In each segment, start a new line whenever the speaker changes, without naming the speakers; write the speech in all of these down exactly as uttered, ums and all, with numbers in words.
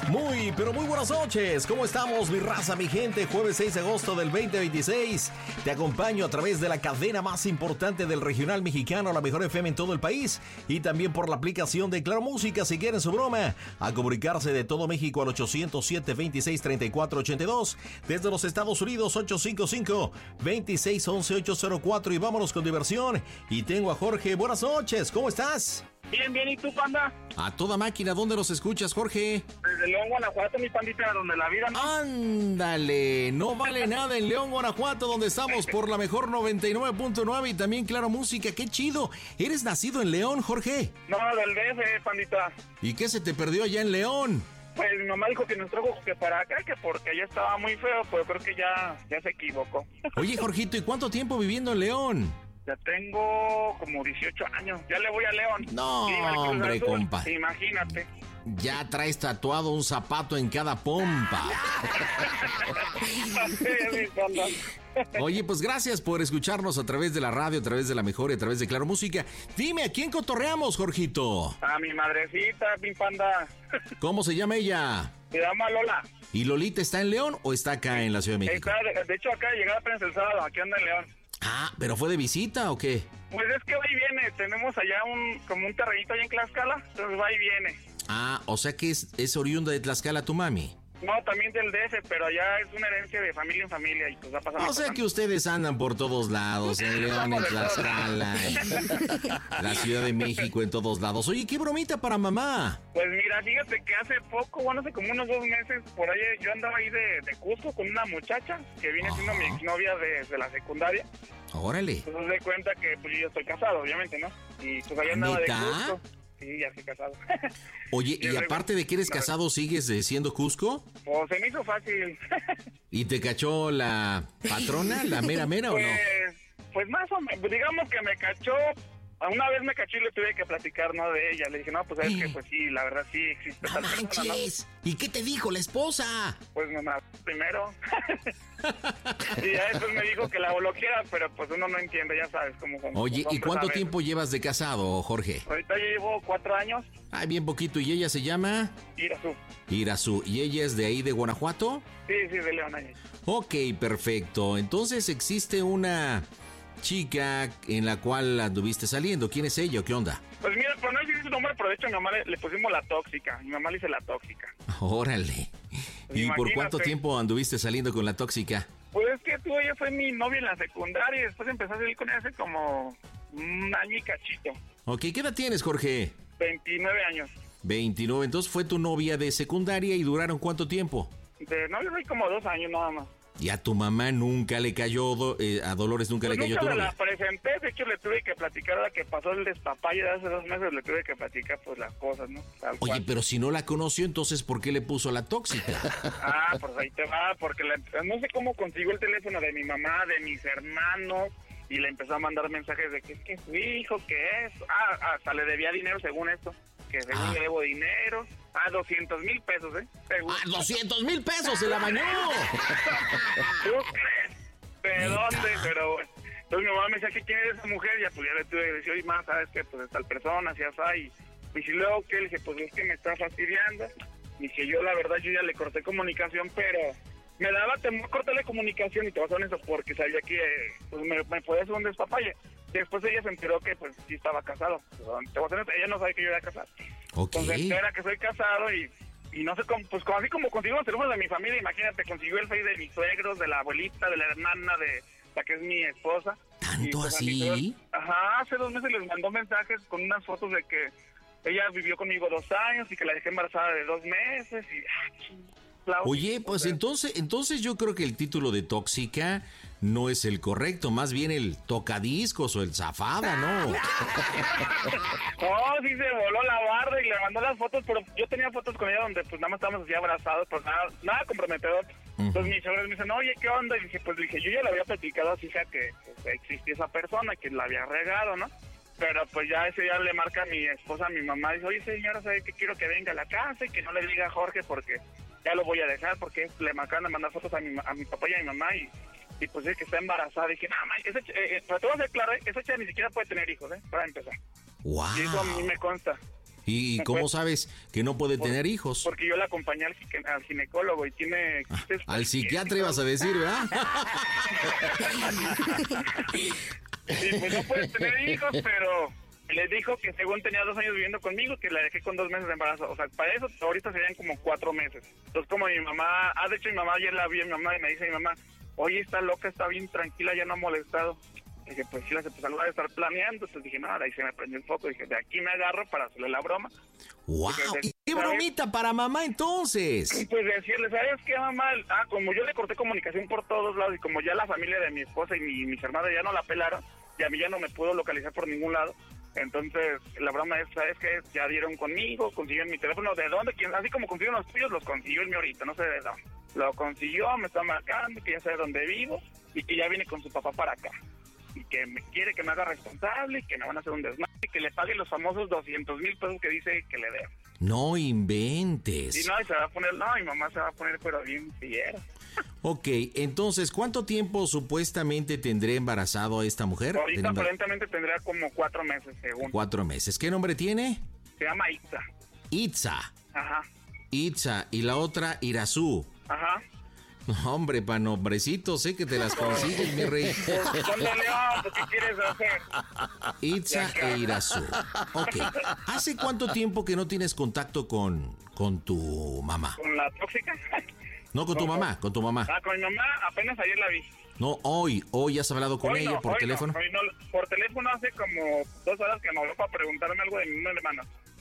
Muy, pero muy buenas noches. ¿Cómo estamos, mi raza, mi gente? Jueves seis de agosto del veinte veintiséis. Te acompaño a través de la cadena más importante del regional mexicano, la mejor F M en todo el país. Y también por la aplicación de Claro Música, si quieren su broma. A comunicarse de todo México al ochocientos siete, veintiséis, treinta y cuatro ochenta y dos. Desde los Estados Unidos, ocho cinco cinco, veintiséis, once, ochocientos cuatro. Y vámonos con diversión. Y tengo a Jorge. Buenas noches. ¿Cómo estás?
Bien, bien, ¿y tú, panda?
A toda máquina, ¿dónde nos escuchas, Jorge?
Desde León, Guanajuato, mi pandita, donde la vida no...
¡Ándale! No vale nada en León, Guanajuato, donde estamos por la mejor noventa y nueve punto nueve y también Claro Música. ¡Qué chido! ¿Eres nacido en León, Jorge?
No, del D F, pandita.
¿Y qué se te perdió allá en León?
Pues mi mamá dijo que nos trajo que para acá, que porque allá estaba muy feo, pues creo que ya, ya se equivocó.
Oye, Jorgito, ¿y cuánto tiempo viviendo en León?
Ya tengo como dieciocho años. Ya le voy a León.
No,
sí,
hombre, compa.
Imagínate.
Ya traes tatuado un zapato en cada pompa. Oye, pues gracias por escucharnos a través de la radio, a través de la mejor y a través de Claro Música. Dime, ¿a quién cotorreamos, Jorgito?
A mi madrecita, mi panda.
¿Cómo se llama ella?
Se llama Lola.
¿Y Lolita está en León o está acá en la Ciudad de México?
Está, de hecho, acá llegaba apenas el sábado, aquí anda en León.
Ah, ¿pero fue de visita o qué?
Pues es que va y viene, tenemos allá un como un terrenito allá en Tlaxcala, entonces va y viene.
Ah, o sea que es, es oriunda de Tlaxcala tu mami.
No, también del D F, pero allá es una herencia de familia en familia y pues va pasando.
O sea que ustedes andan por todos lados, en León, en Tlaxcala, en la Ciudad de México, en todos lados. Oye, ¿qué bromita para mamá?
Pues mira, fíjate que hace poco, bueno, hace como unos dos meses, por ahí yo andaba ahí de, de Cusco con una muchacha que viene siendo mi exnovia desde de la secundaria.
Órale.
Pues se da cuenta que pues yo estoy casado, obviamente, ¿no? Y pues ahí andaba
¿Neta?
de Cusco. Sí, ya estoy casado.
Oye, y aparte de que eres casado, ¿sigues eh, siendo Cusco?
Pues se me hizo fácil.
¿Y te cachó la patrona, la mera mera
pues,
o no?
Pues más o menos, digamos que me cachó. Una vez me cachó y le tuve que platicar, ¿no? De ella. Le dije, no, pues es que pues sí, la verdad sí existe
¡No
tal persona,
manches! ¿Y qué te dijo la esposa?
Pues mamá, primero. Y ya después me dijo que la bloqueara, pero pues uno no entiende, ya sabes cómo son.
Oye, ¿y cuánto tiempo llevas de casado, Jorge?
Ahorita yo llevo cuatro años.
Ay, bien poquito. ¿Y ella se llama?
Irazú.
Irazú. ¿Y ella es de ahí, de Guanajuato?
Sí, sí, de León ahí.
Ok, perfecto. Entonces existe una chica en la cual anduviste saliendo. ¿Quién es ella o qué onda?
Pues mira, por no decir su nombre, pero de hecho a mi mamá le, le pusimos la tóxica. Mi mamá le dice la tóxica.
Órale.
Pues
¿Y
imagínate.
por cuánto tiempo anduviste saliendo con la tóxica?
Pues es que tú, ella fue mi novia en la secundaria y después empecé a salir con ella hace como un año y cachito.
Ok, ¿qué edad tienes, Jorge?
veintinueve años.
veintinueve, entonces fue tu novia de secundaria y duraron ¿cuánto tiempo?
De novio soy como dos años nada más.
¿Y a tu mamá nunca le cayó, do, eh, a Dolores nunca
Pues
le cayó
nunca
tu
me
novia?
la presenté, de hecho le tuve que platicar ahora que pasó el despapalle de hace dos meses, le tuve que platicar pues las cosas, ¿no? Tal
Oye,
cual.
pero si no la conoció, entonces ¿por qué le puso la tóxica?
Ah, pues ahí te va, porque la- no sé cómo consiguió el teléfono de mi mamá, de mis hermanos, y le empezó a mandar mensajes de que es que su hijo, que es, ah, hasta le debía dinero según esto, que según
Ah.
le debo dinero, ah, doscientos mil pesos, ¿eh? Según.
¡Ah, doscientos mil pesos se la bañó!
¿Tú crees? ¿De
¿Neta?
dónde? Pero bueno. Entonces mi mamá me decía que quién es esa mujer, y ya pues ya le tuve que decir, oye, más, ¿sabes qué? Pues es tal persona, así, así, y, y si luego que le dije, pues es que me está fastidiando, y dije, yo la verdad, yo ya le corté comunicación, pero me daba temor cortarle comunicación, y te vas a hacer eso, porque sabía que pues, me, me podía hacer un despapalle. Después ella se enteró que pues sí estaba casado. Te voy a hacer, ella no sabe que yo era casado.
Ok.
Entonces entera que soy casado y, y no sé cómo, pues como, así como consiguió los teléfonos de mi familia, imagínate, consiguió el face de mis suegros, de la abuelita, de la hermana, de la que es mi esposa.
¿Tanto
Y, pues, a
así?
mis suegros- Ajá, hace dos meses les mandó mensajes con unas fotos de que ella vivió conmigo dos años y que la dejé embarazada de dos meses y... ah, ching, la-
Oye, pues entonces, entonces yo creo que el título de tóxica no es el correcto, más bien el tocadiscos o el zafada, ¿no?
No, sí se voló la barra y le mandó las fotos, pero yo tenía fotos con ella donde pues nada más estábamos así abrazados, pues nada, nada comprometedor. Entonces mis suegros me dicen, oye, ¿qué onda? Y dije, pues dije, yo ya le había platicado a su hija que pues, existía esa persona, que la había regado, ¿no? Pero pues ya ese día le marca a mi esposa, a mi mamá, y dice, oye señora, ¿sabe que quiero que venga a la casa y que no le diga a Jorge porque ya lo voy a dejar? Porque le marcan de mandar fotos a mi, a mi papá y a mi mamá y, y pues es que está embarazada. Y dije, no, man, esa, ch- eh, eh, pero te voy a hacer claro, ¿eh? Esa chica ni siquiera puede tener hijos, ¿eh? Para empezar.
¡Wow!
Y eso a mí me consta.
¿Y cómo
pues,
sabes que no puede
por,
tener hijos?
Porque yo la acompañé al, al ginecólogo y tiene...
Ah, al psiquiatra ibas a decir, ¿verdad?
Sí, pues no puede tener hijos, pero le dijo que según tenía dos años viviendo conmigo, que la dejé con dos meses de embarazo. O sea, para eso ahorita serían como cuatro meses. Entonces, como mi mamá... Ah, de hecho, mi mamá ayer la vi a mi mamá y me dice mi mamá, oye, está loca, está bien tranquila, ya no ha molestado. Dije, pues sí, pues algo de estar planeando. Entonces dije, nada, ahí se me prendió el foco. Dije, de aquí me agarro para hacerle la broma.
¡Wow!
Dije,
¿Qué
¿sabes?
bromita para mamá entonces?
Y pues decirle, ¿sabes qué, mamá? Ah, como yo le corté comunicación por todos lados y como ya la familia de mi esposa y mi, mis hermanas ya no la pelaron, y a mí ya no me pudo localizar por ningún lado. Entonces, la broma es, ¿sabes qué? Ya dieron conmigo, consiguieron mi teléfono. ¿De dónde? ¿Quién? Así como consiguieron los tuyos, los consiguió el mío ahorita, no sé de dónde. Lo consiguió, me está marcando, que ya sabe dónde vivo y que ya viene con su papá para acá. Y que me quiere que me haga responsable y que me van a hacer un desmadre y que le pague los famosos doscientos mil pesos que dice que le debo.
No inventes.
Y no, y se va a poner, no, mi mamá se va a poner pero bien fiera.
Ok, entonces, ¿cuánto tiempo supuestamente tendré embarazado a esta mujer?
Ahorita aparentemente tendría como cuatro meses, según.
Cuatro meses. ¿Qué nombre tiene?
Se llama Itza.
Itza.
Ajá.
Itza. Y la otra, Irazú.
Ajá.
No, hombre, pa' nombrecitos, sé que te las consigues, mi rey.
¿Dónde, León? ¿Qué quieres hacer?
Itza e Irazú. Ok. ¿Hace cuánto tiempo que no tienes contacto con, con tu mamá?
¿Con la tóxica?
No, con tu mamá, con tu mamá.
Ah, con mi mamá apenas ayer la vi.
No, hoy, hoy has hablado con
hoy
ella
no,
por
hoy
teléfono.
No, hoy no, por teléfono hace como dos horas que me habló para preguntarme algo de mi hermana.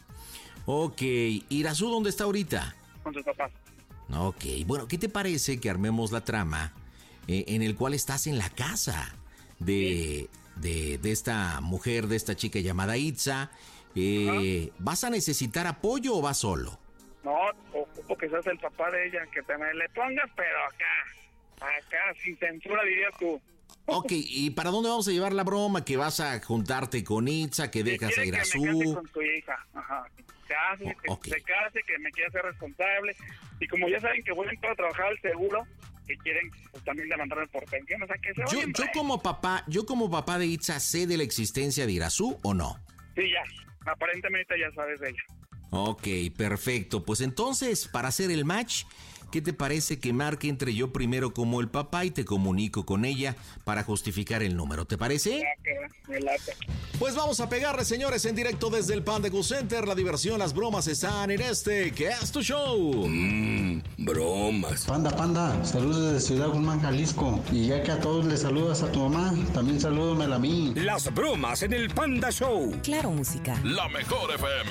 Ok, Irazú, ¿dónde está ahorita?
Con sus papás.
Ok, bueno, ¿qué te parece que armemos la trama eh, en el cual estás en la casa de, de, de esta mujer, de esta chica llamada Itza? Eh, ¿Vas a necesitar apoyo o vas solo?
No, ocupo que seas el papá de ella, que te me le pongas, pero acá, acá, sin censura dirías tú.
Ok, ¿y para dónde vamos a llevar la broma? ¿Que vas a juntarte con Itza, que dejas a Irazú?
Que me case con su hija, ajá. Case, que
okay.
se case, que me quiera ser responsable. Y como ya saben que voy a entrar a trabajar al seguro, que quieren pues, también levantarme por pensión, o sea, que se
yo,
vayan,
yo como papá, yo como papá de Itza, ¿sé de la existencia de Irazú o no?
Sí, ya. Aparentemente ya sabes de ella.
Ok, perfecto. Pues entonces, para hacer el match, ¿qué te parece que marque entre yo primero como el papá y te comunico con ella para justificar el número? ¿Te parece?
Me late.
Pues vamos a pegarle, señores, en directo desde el Panda Express Center. La diversión, las bromas están en este, que es tu show.
Mmm, bromas.
Panda, panda, saludos desde Ciudad Guzmán, Jalisco. Y ya que a todos les saludas a tu mamá, también salúdamela a mí.
Las bromas en el Panda Show.
Claro, música.
La mejor F M.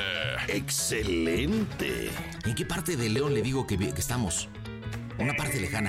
Excelente.
¿En qué parte de León le digo que, que estamos? Una parte lejana.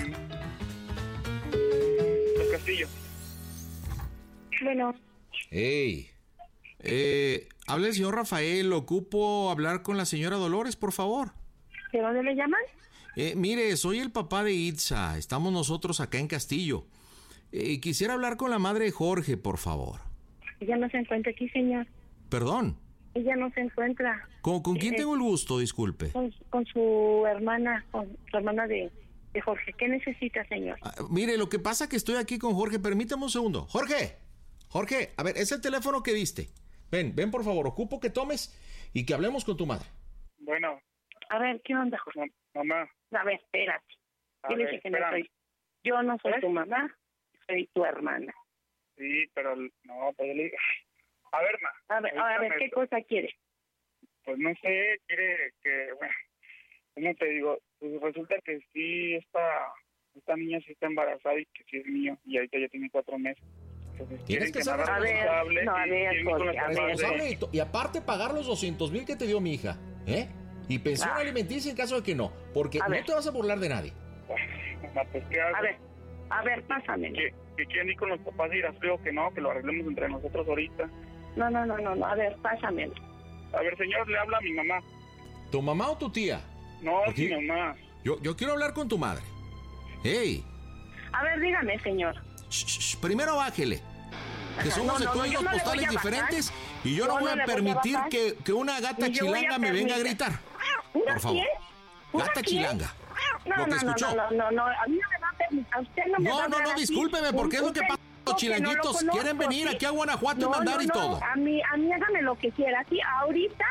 Los Castillos.
Bueno.
Hey. Eh, habla el señor Rafael. Ocupo hablar con la señora Dolores, por favor.
¿De dónde le llaman?
Eh, mire, soy el papá de Itza. Estamos nosotros acá en Castillo. Eh, quisiera hablar con la madre de Jorge, por favor.
Ella no se encuentra aquí, señor.
Perdón.
Ella no se encuentra.
¿Con, con quién
Eh,
tengo el gusto? Disculpe.
Con, con su hermana, con su hermana de, de Jorge. ¿Qué necesita, señor?
Ah, mire, lo que pasa es que estoy aquí con Jorge. Permítame un segundo. Jorge. Jorge, a ver, es el teléfono que diste. Ven, ven por favor. Ocupo que tomes y que hablemos con tu madre.
Bueno.
A ver, ¿qué onda, Jorge?
Ma- mamá.
A ver, espérate.
A
Dile
ver,
que no
espérame.
soy. Yo no soy
¿Eh?
tu mamá, soy tu hermana.
Sí, pero no, pues yo le digo... A ver, ma.
A ver, a ver, ¿qué cosa quiere?
Pues no sé, quiere que, bueno, ¿cómo te digo? Pues resulta que sí, esta, esta niña sí está embarazada y que sí es mío, y ahorita ya tiene cuatro meses. Entonces,
Tienes
quieren
que
me
ser
haga
A ver,
responsable
no, a
y
ver,
quieren con
Jorge,
los
a ver.
papás de-
Responsable y, to- y aparte pagar los doscientos mil que te dio mi hija, ¿eh? Y pensión
Ah.
alimenticia en caso de que no, porque
A
no
ver.
te vas a burlar de nadie.
Mamá, pues, ¿qué hago?
A ver, a ver, pásame.
Que, que quieren ir con los papás de Iraceo, que no, que lo arreglemos entre nosotros ahorita.
No, no, no, no, no, a ver, pásame.
A ver, señor, le habla a mi mamá.
¿Tu mamá o tu tía?
No,
¿Por qué?
mi mamá.
Yo, yo quiero hablar con tu madre. Hey,
A ver, dígame, señor.
sh- sh- primero bájele. Que
Ajá,
somos
no,
de
no, no,
códigos
yo no le
postales
voy a bajar.
diferentes y yo no,
Yo
voy
no
a
le voy a
permitir
bajar.
que, que una gata
Ni yo voy a
chilanga me venga a
permitir.
gritar.
¿Una
Por favor.
quién? ¿Una
Gata
quién?
chilanga.
No,
Lo que
no, no,
escuchó.
no, no, no, a mí no me va a permitir, a usted no me va
No,
a
no,
hablar
no,
así.
discúlpeme, porque es lo que
Usted
pasa.
dijo
Los
que no lo
chilanguitos
conozco,
quieren venir
sí.
aquí a Guanajuato y
No,
mandar
no,
y
no,
todo.
A mí, a mí hágame lo que quiera, sí, ahorita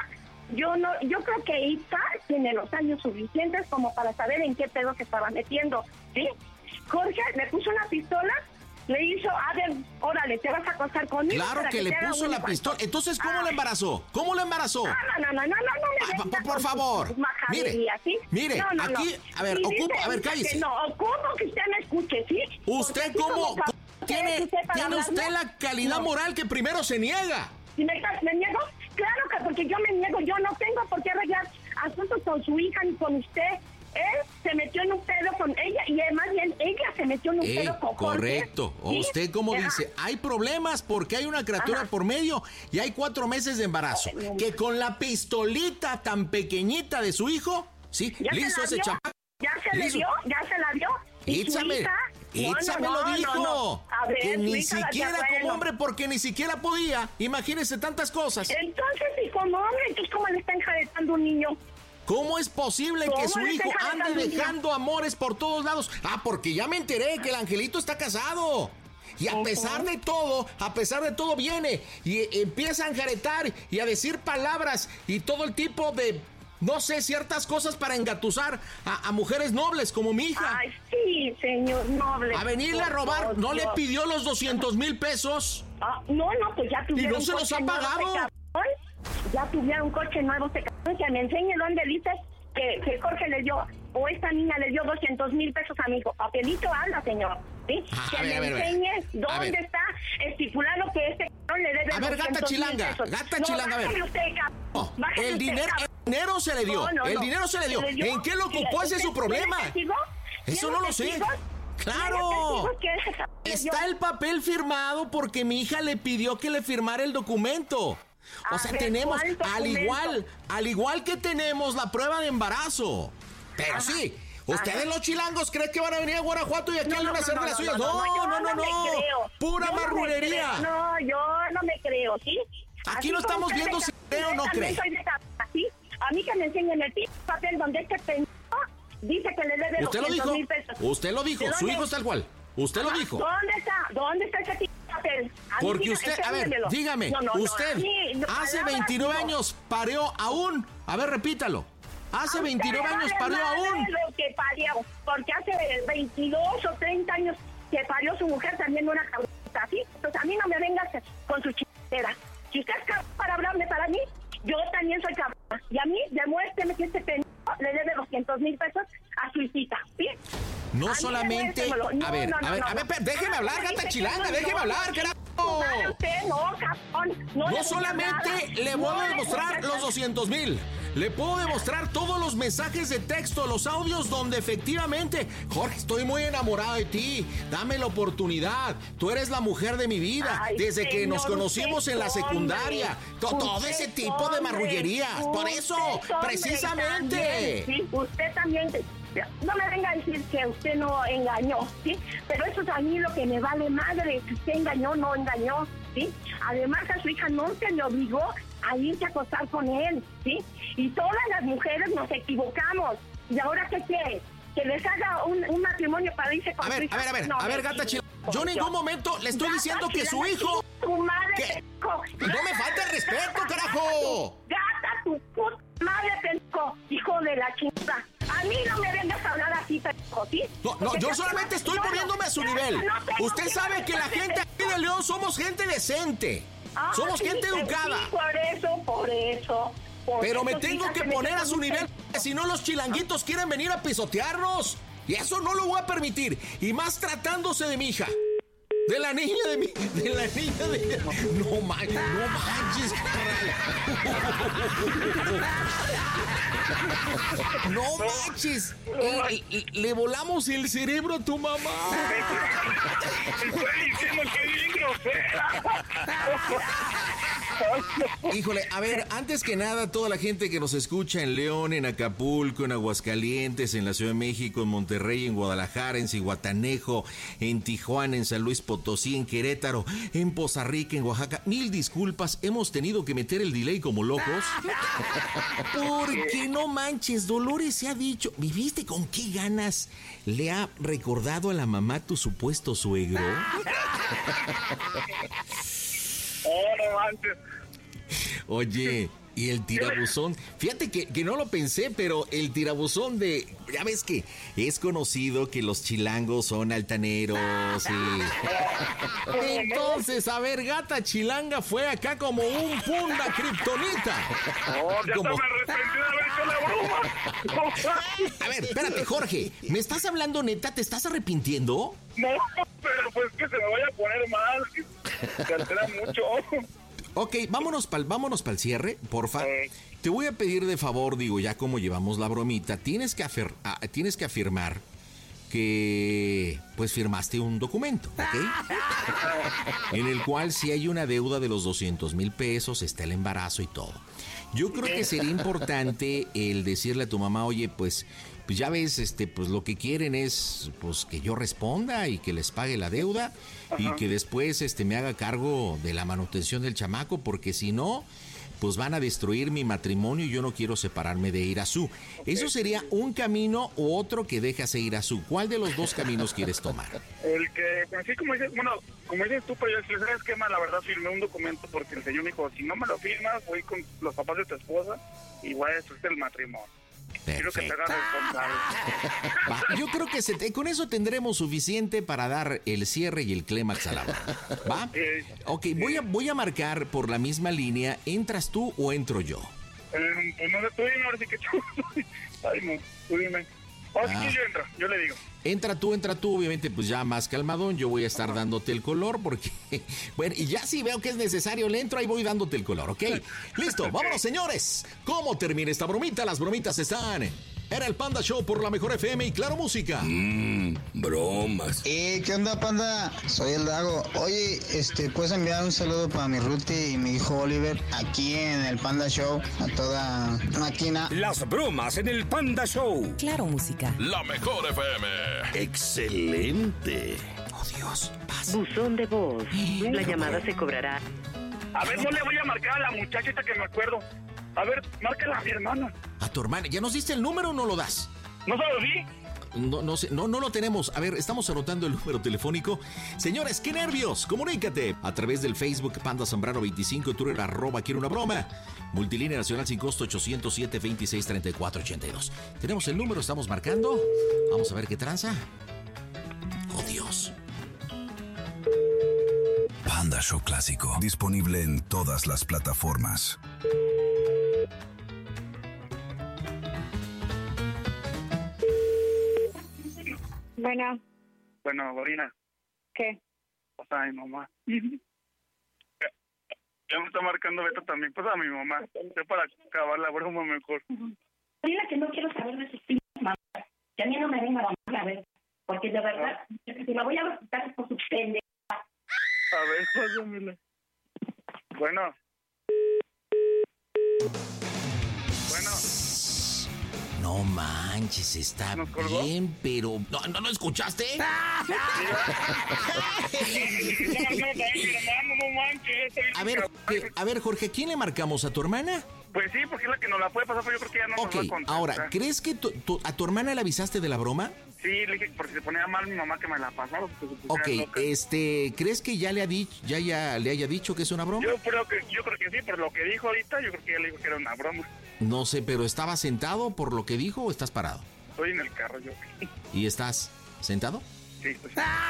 yo no, yo creo que Ita tiene los años suficientes como para saber en qué pedo se estaba metiendo, ¿sí? Jorge le puso una pistola, le hizo, a ver, órale, te vas a acostar conmigo.
Claro que, que le puso la pistola. Entonces, ¿cómo la embarazó? ¿Cómo la embarazó?
No, no, no, no, no, no,
ah, por, por favor. Mire,
¿sí?
mire, no, no, aquí, no. a ver,
sí,
ocupo,
dice,
a ver, cállese.
No, ocupo que usted me escuche, ¿sí?
¿Usted
Porque
cómo,
como,
tiene,
usted
tiene usted la calidad no. moral que primero se niega?
¿Y me, me niego? Claro que porque yo me niego, yo no tengo por qué arreglar asuntos con su hija ni con usted. Él se metió en un pedo con ella y más bien ella se metió en un
eh,
pedo con
correcto.
Jorge. ¿Sí?
Usted como
Ajá.
dice, hay problemas porque hay una criatura Ajá. por medio y hay cuatro meses de embarazo. Ay, que con la pistolita tan pequeñita de su hijo, sí, le hizo ese chamaco.
Ya se le dio, ya se la dio.
Itzame, Itzame
no,
lo
no,
dijo.
No, no. A ver,
que ni siquiera como hombre, porque ni siquiera podía. Imagínese tantas cosas.
Entonces, y como hombre, entonces, ¿cómo le está enjaretando un niño?
¿Cómo es posible que su hijo ande dejando amores por todos lados? Ah, porque ya me enteré que el angelito está casado. Y a pesar de todo, a pesar de todo viene y empieza a enjaretar y a decir palabras y todo el tipo de, no sé, ciertas cosas para engatusar a, a mujeres nobles como mi hija.
Ay, sí, señor noble.
A venirle a robar, ¿no le pidió los doscientos mil pesos?
Ah, no, no, pues ya tuvieron.
¿Y no se los ha pagado?
Ya tuvieron un coche nuevo, se cabrón, que me enseñe dónde dices que, que Jorge le dio, o esta niña le dio doscientos mil pesos a mi hijo. Papelito habla, señor, ¿sí?
Ah,
que
a ver,
me
a ver,
enseñe
a ver.
dónde está estipulado que este cabrón le debe
A ver, gata chilanga,
pesos.
gata
no,
chilanga, a ver.
Usted,
no, el, dinero, el dinero se le dio,
no, no,
el
no.
dinero se le dio.
¿Se le dio?
¿En qué lo ocupó? Ese es su problema. Eso no lo sé. ¡Claro! Está el papel firmado porque mi hija le pidió que le firmara el documento. O sea, tenemos, al igual, al igual que tenemos la prueba de embarazo. Pero Ajá. sí, ustedes Ajá. los chilangos creen que van a venir a Guanajuato y aquí no, van a hacer no, de las suyas. No, no, no, no, no. no. Pura yo marrulería.
No, no, yo no me creo, ¿sí?
Aquí
Así
no estamos viendo si creo o no cree.
¿Sí? A mí que me enseñen el papel donde este pendejo dice que le debe doscientos mil pesos.
Usted lo dijo, su hijo es tal cual. Usted lo dijo.
¿Dónde está? ¿Dónde está ese papel?
Porque usted, a ver, dígame, no, no, usted no, no, hace veintinueve no. años pareó aún. A ver, repítalo. Hace veintinueve años parió aún.
Lo que parió, porque hace veintidós o treinta años que parió su mujer también una cabrita, ¿sí? Entonces a mí no me vengas con su chistera. Si usted es capaz para hablarme para mí, yo también soy capaz. Y a mí, demuéstreme que este pendejo le debe doscientos mil pesos a su hijita, ¿sí?
No a solamente... No, a ver, no, no, a ver, no, a ver, no. déjeme hablar, gata chilanga, déjeme hablar, carajo.
No, cabrón. No,
no solamente le voy a demostrar los doscientos mil. Le puedo demostrar todos los mensajes de texto, los audios donde efectivamente, Jorge, estoy muy enamorado de ti, dame la oportunidad, tú eres la mujer de mi vida, Ay, desde señor, que nos conocimos en la secundaria, todo, todo ese tipo de marrullerías, por eso, precisamente.
También, sí, usted también, no me venga a decir que usted no engañó, ¿sí? Pero eso es a mí lo que me vale madre, si usted engañó o no engañó, ¿sí? Además a su hija no se le obligó a irse a acostar con él, ¿sí? Y todas las mujeres nos equivocamos. ¿Y ahora qué quiere? ¿Que les haga un, un matrimonio para irse con
a ver,
su hija?
A ver, a ver, no, a ver, gata chilanga. Yo en ningún momento le estoy
gata
diciendo que
chilanga,
su hijo...
Tu madre,
que... No me falta el respeto, carajo.
Gata, tu puta madre, pendejo, hijo de la chingada. A mí no me vengas a hablar así, pendejo, ¿sí?
No, no, yo solamente estoy poniéndome a su nivel. Usted sabe que la gente aquí de León somos gente decente. Ah, Somos sí, gente educada.
Sí, por eso, por eso. Por
Pero
eso,
me tengo que poner a su nivel, si no los chilanguitos ¿Ah? quieren venir a pisotearnos. Y eso no lo voy a permitir. Y más tratándose de mi hija. De la niña de mi... De la niña de... No manches, no manches, carnal. No manches. Le, le, le volamos el cerebro a tu mamá.
Estoy diciendo que bien grosera.
Híjole, a ver, antes que nada, toda la gente que nos escucha en León, en Acapulco, en Aguascalientes, en la Ciudad de México, en Monterrey, en Guadalajara, en Zihuatanejo, en Tijuana, en San Luis Potosí, en Querétaro, en Poza Rica, en Oaxaca. Mil disculpas, hemos tenido que meter el delay como locos. Porque no manches, Dolores se ha dicho, ¿viviste con qué ganas le ha recordado a la mamá tu supuesto suegro?
Oh, no manches.
Oye, Y el tirabuzón, fíjate que, que no lo pensé, pero el tirabuzón de, ya ves que es conocido que los chilangos son altaneros y... Entonces, a ver, gata chilanga fue acá como un punda kriptonita.
Oh, ya
Como-
hasta me arrepentí de haber hecho la broma.
A ver, espérate, Jorge, ¿me estás hablando neta? ¿Te estás arrepintiendo?
No, pero pues que se me vaya a poner mal, que se altera mucho.
Ok, vámonos para vámonos pa'l cierre, porfa.
Eh.
Te voy a pedir de favor, digo, ya como llevamos la bromita, tienes que, afer- ah, tienes que afirmar que pues firmaste un documento, ¿ok? En el cual si hay una deuda de los doscientos mil pesos, está el embarazo y todo. Yo creo que sería importante el decirle a tu mamá, oye, pues, pues ya ves, este, pues lo que quieren es pues que yo responda y que les pague la deuda y que después este me haga cargo de la manutención del chamaco, porque si no, pues van a destruir mi matrimonio y yo no quiero separarme de Irazú. Eso sería un camino u otro que dejas a Irazú. ¿Cuál de los dos caminos quieres tomar?
El que, pues, así como dices, bueno, como dices tú, pero yo, ¿sabes qué? La verdad firmé un documento porque el señor me dijo, si no me lo firmas, voy con los papás de tu esposa y voy a destruirte el matrimonio. Quiero que te hagas responsable.
Va, yo creo que se te- con eso tendremos suficiente para dar el cierre y el clímax a la broma. ¿Va?
Sí.
Ok, voy a, voy a marcar por la misma línea. ¿Entras tú o entro yo?
Eh, pues no sé, tú dime, ahora sí que tú. Ay, no, tú dime. Ahora sí
Ah.
que yo entro, yo le digo.
Entra tú, entra tú, obviamente pues ya más calmadón, yo voy a estar dándote el color porque, bueno, y ya si veo que es necesario le entro, ahí voy dándote el color, ¿ok? Listo, vámonos señores. ¿Cómo termina esta bromita? Las bromitas están Era el Panda Show por la mejor F M y Claro Música.
Mmm, bromas.
Eh, ¿qué onda, Panda? Soy el Dago. Oye, este, ¿puedes enviar un saludo para mi Ruti y mi hijo Oliver aquí en el Panda Show? A toda máquina.
Las bromas en el Panda Show.
Claro Música.
La mejor F M.
Excelente.
Oh Dios, pasa.
Buzón de voz. La llamada se cobrará.
A ver, no le voy a marcar a la muchachita que me acuerdo. A ver, márcala a mi hermana.
A tu hermana, ¿ya nos diste el número o no lo das?
¿No sabes sí?
No, no sé, no, no lo tenemos. A ver, estamos anotando el número telefónico. Señores, qué nervios. Comunícate a través del Facebook Panda Zambrano veinticinco, Twitter arroba quiero una broma. Multilínea nacional sin costo ochocientos siete, veintiséis, treinta y cuatro, ochenta y dos. Tenemos el número, estamos marcando. Vamos a ver qué tranza. Oh Dios.
Panda Show Clásico. Disponible en todas las plataformas.
Bueno,
Bueno, Gorina,
¿qué?
pues a mi mamá. Ya ya me está marcando Beto también, pues a mi mamá. Ya para acabar la broma mejor.
Dile que no quiero saber de sus p*** mamás. Que a mí no me venga a ver. Porque de verdad, si la voy a visitar por su pende.
A ver, pásamela. Bueno. Bueno.
No manches, está
¿Nos colgó?
bien, pero... ¿No, no lo escuchaste? A ver, Jorge, a ver, Jorge, ¿a quién le marcamos? ¿A tu hermana?
Pues sí, porque es la que nos la puede pasar, pero yo creo que ya no
Ok,
nos va a contestar.
ahora, ¿crees que tu- tu- a tu hermana le avisaste de la broma?
Sí, le dije porque se ponía mal mi mamá que me la pasara. Porque se
Ok,
pusiera loca.
este, ¿crees que ya le ha dicho, ya, ya le haya dicho que es una broma?
Yo creo que yo creo que sí, por lo que dijo ahorita, yo creo que ya le dijo que era una broma.
No sé, pero ¿estabas sentado por lo que dijo o estás parado?
Estoy en el carro yo.
¿Y estás sentado?
Sí, pues.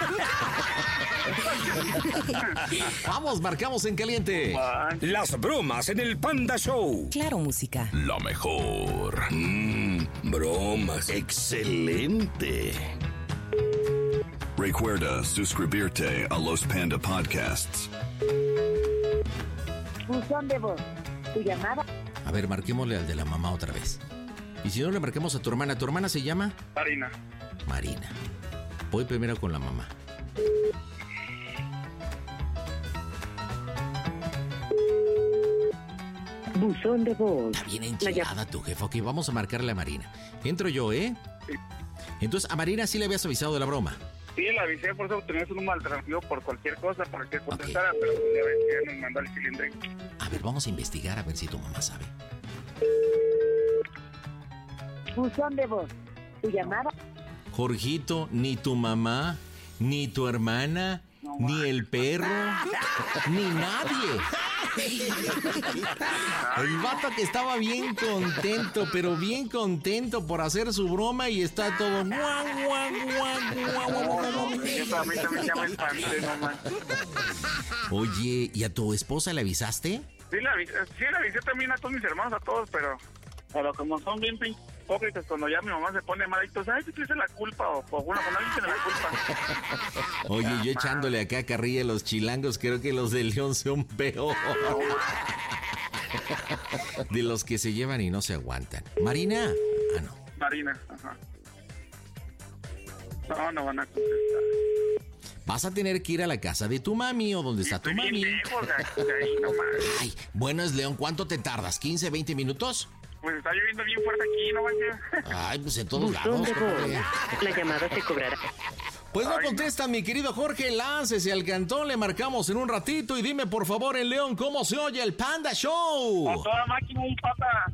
Vamos, marcamos en caliente.
Las bromas en el Panda Show.
Claro Música.
La mejor.
Mmm, bromas.
Excelente.
Recuerda suscribirte a los Panda Podcasts.
Buzón de voz. Tu llamada.
A ver, marquémosle al de la mamá otra vez. Y si no, le marquemos a tu hermana. ¿Tu hermana se llama?
Marina.
Marina. Voy primero con la mamá.
Buzón de voz.
Está bien enchilada tu jefa. Ok, vamos a marcarle a Marina. Entro yo, ¿eh? Entonces, a Marina sí le habías avisado de la broma.
Sí, la avisé, por eso tenía su número alternativo por cualquier cosa, para que contestara, pero pues, ya ves que ya nos mandó el cilindro.
A ver, vamos a investigar a ver si tu mamá sabe.
Buzón de voz. Tu llamada.
Jorgito, ni tu mamá, ni tu hermana, ni el perro, ni nadie. El vato que estaba bien contento, pero bien contento por hacer su broma y está todo... guau, guau, guau, guau, guau, guau.
Eso a mí también ya me espanté, no man.
Oye, ¿y a tu esposa le avisaste?
Sí, la avisé, sí, la avisé también a todos mis hermanos, a todos, pero... Pero como son bien hipócritas, cuando ya mi mamá se pone mal, entonces, ay, tú tienes la culpa, o, o bueno, cuando alguien tiene la culpa.
Oye, yo echándole acá carrilla a los chilangos, creo que los de León son peor. De los que se llevan y no se aguantan. ¿Marina? Ah, no.
Marina, ajá. No, no van a contestar.
Vas a tener que ir a la casa de tu mami o donde está tu
Estoy
mami.
bien lejos de aquí, de ahí nomás.
Ay, bueno, es León, ¿cuánto te tardas? ¿quince, veinte minutos?
Pues está lloviendo bien fuerte aquí, ¿no manches?
Ay, pues en todos
Buzón
lados.
de voz.
compadre.
La llamada se cobrará.
Pues no
Ay,
contesta, mi querido Jorge, láncese al cantón, le marcamos en un ratito y dime por favor en León cómo se oye el Panda Show.
A toda máquina y pata.